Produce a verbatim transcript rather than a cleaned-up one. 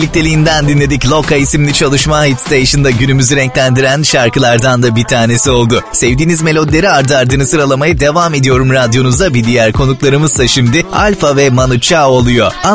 Birlikteliğinden dinledik. Loka isimli çalışma Hit Station'da günümüzü renklendiren şarkılardan da bir tanesi oldu. Sevdiğiniz melodileri ardı ardını sıralamaya devam ediyorum radyonuza. Bir diğer konuklarımızsa şimdi Alfa ve Manu Chao oluyor.